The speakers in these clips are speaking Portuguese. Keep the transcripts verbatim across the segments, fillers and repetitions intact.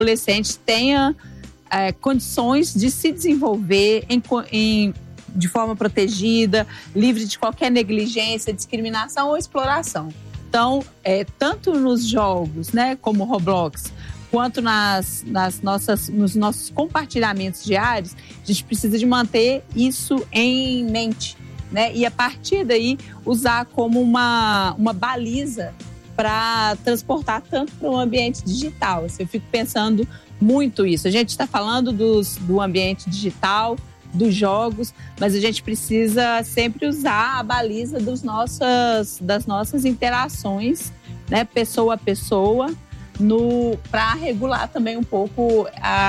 adolescente tenha é, condições de se desenvolver em, em, de forma protegida, livre de qualquer negligência, discriminação ou exploração. Então, é, tanto nos jogos, né, como Roblox, quanto nas, nas nossas, nos nossos compartilhamentos diários, a gente precisa de manter isso em mente, né? E a partir daí usar como uma, uma baliza para transportar tanto para o ambiente digital. Assim, eu fico pensando muito isso. A gente está falando dos, do ambiente digital, dos jogos, mas a gente precisa sempre usar a baliza dos nossas, das nossas interações, né, pessoa a pessoa, para regular também um pouco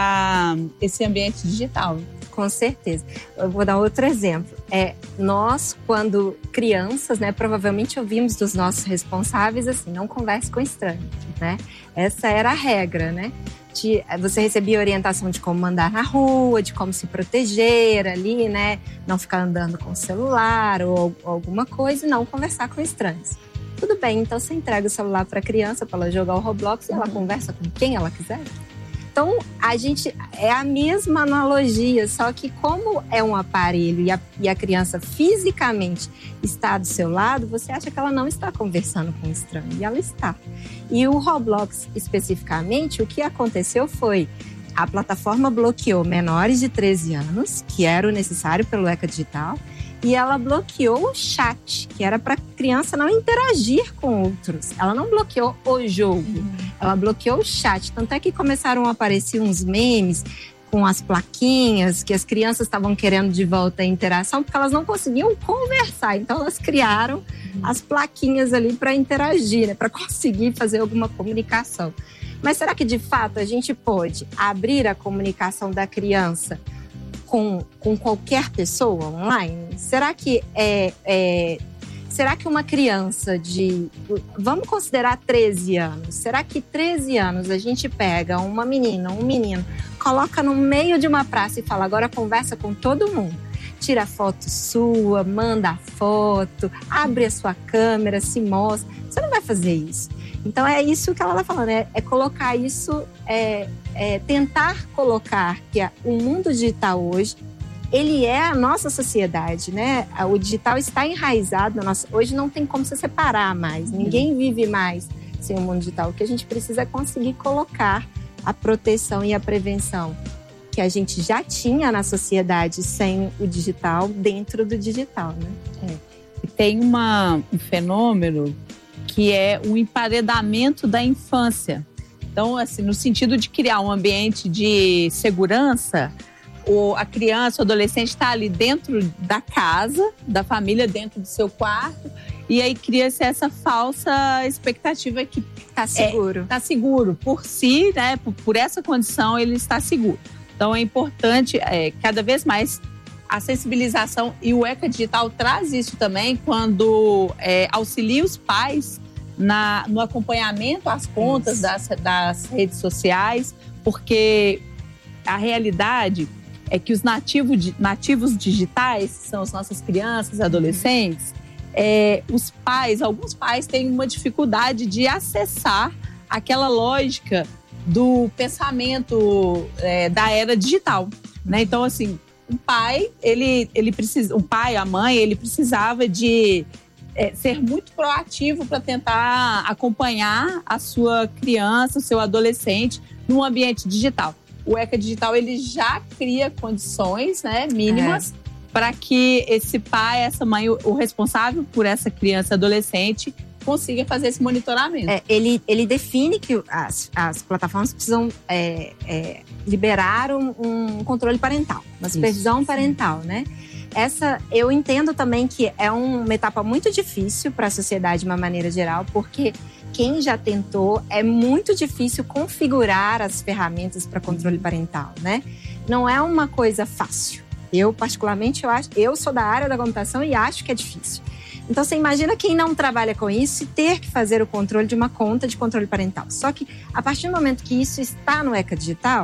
a, esse ambiente digital. Com certeza. Eu vou dar outro exemplo. É, nós, quando crianças, né, provavelmente ouvimos dos nossos responsáveis assim, não converse com estranhos, né? Essa era a regra, né? De, você recebia orientação de como andar na rua, de como se proteger ali, né? Não ficar andando com o celular ou, ou alguma coisa e não conversar com estranhos. Tudo bem, então você entrega o celular para a criança para ela jogar o Roblox e ela conversa com quem ela quiser. Então, a gente é a mesma analogia, só que como é um aparelho e a, e a criança fisicamente está do seu lado, você acha que ela não está conversando com o estranho, e ela está. E o Roblox, especificamente, o que aconteceu foi a plataforma bloqueou menores de treze anos, que era o necessário pelo ECA Digital, e ela bloqueou o chat, que era para a criança não interagir com outros. Ela não bloqueou o jogo, uhum. Ela bloqueou o chat. Tanto é que começaram a aparecer uns memes com as plaquinhas, que as crianças estavam querendo de volta a interação, porque elas não conseguiam conversar. Então, elas criaram uhum. as plaquinhas ali para interagir, né, para conseguir fazer alguma comunicação. Mas será que, de fato, a gente pode abrir a comunicação da criança Com, com qualquer pessoa online? Será que é, é, será que uma criança de... Vamos considerar treze anos. Será que treze anos a gente pega uma menina, um menino, coloca no meio de uma praça e fala, agora conversa com todo mundo. Tira foto sua, manda a foto, abre a sua câmera, se mostra. Você não vai fazer isso. Então é isso que ela está falando, é, é colocar isso... É, É tentar colocar que a, o mundo digital hoje, ele é a nossa sociedade, né? O digital está enraizado na nossa... Hoje não tem como se separar mais, uhum. Ninguém vive mais sem o mundo digital. O que a gente precisa é conseguir colocar a proteção e a prevenção que a gente já tinha na sociedade sem o digital dentro do digital, né? É. E tem uma, um fenômeno que é o emparedamento da infância. Então, assim, no sentido de criar um ambiente de segurança, o, a criança, o adolescente está ali dentro da casa, da família, dentro do seu quarto, e aí cria-se essa falsa expectativa que está seguro. Está é, seguro. Por si, né, por, por essa condição, ele está seguro. Então, é importante, é, cada vez mais, a sensibilização, e o ECA Digital traz isso também, quando é, auxilia os pais Na, no acompanhamento às contas das, das redes sociais, porque a realidade é que os nativos, nativos digitais, são as nossas crianças, adolescentes, é, os pais, alguns pais têm uma dificuldade de acessar aquela lógica do pensamento é, da era digital, né? Então, assim, o pai, ele, ele precisa, o pai, a mãe, ele precisava de É, ser muito proativo para tentar acompanhar a sua criança, o seu adolescente num ambiente digital. O ECA Digital, ele já cria condições, né, mínimas, é. para que esse pai, essa mãe, o, o responsável por essa criança, adolescente, consiga fazer esse monitoramento. É, ele, ele define que as, as plataformas precisam é, é, liberar um, um controle parental, uma supervisão Isso. parental, né? Essa, eu entendo também que é uma etapa muito difícil para a sociedade de uma maneira geral, porque quem já tentou, é muito difícil configurar as ferramentas para controle parental, né? Não é uma coisa fácil. Eu, particularmente, eu, acho, eu sou da área da computação e acho que é difícil. Então, você imagina quem não trabalha com isso e ter que fazer o controle de uma conta de controle parental. Só que, a partir do momento que isso está no ECA Digital,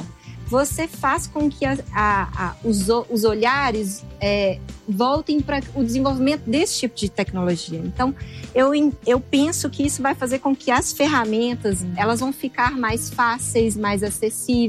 você faz com que a, a, a, os, os olhares é, voltem para o desenvolvimento desse tipo de tecnologia. Então, eu, eu penso que isso vai fazer com que as ferramentas elas vão ficar mais fáceis, mais acessíveis.